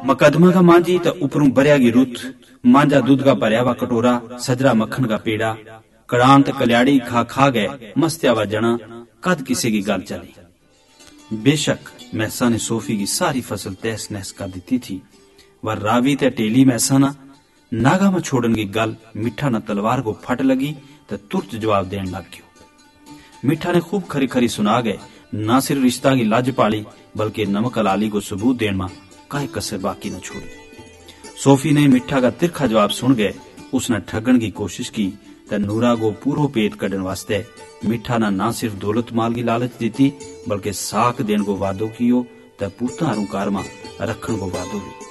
मकदमा का मांझी त उपरू बरिया की रुत, मांझा दूध का भरिया वा कटोरा, सजरा मक्खन का पेड़ा, कड़ान ते कल्याड़ी खा खा गए मस्तिया वा जना, कद किसी की गल चली। बेशक मैसा ने सोफी की सारी फसल तहस नहस कर दी थी, वह रावी ते टेली मैसा ना नागा में छोड़न की गल मिठा न तलवार को फट लगी तो तुरंत जवाब देन लग गयो। मिठा ने खूब खरी खरी सुना गए, ना सिर्फ रिश्ता की लाज पाली बल्कि नमक हलाली को सबूत देने में काई कसर बाकी न छोड़ी। सोफी ने मिठा का तिरखा जवाब सुन गए, उसने ठगन की कोशिश की तो नूरा को पूरो पेट कढन वास्ते मिठा ने ना सिर्फ दौलत माल की लालच दी बल्कि साक देन को वादो कियो तो पूता कार में रखन को वादो भी।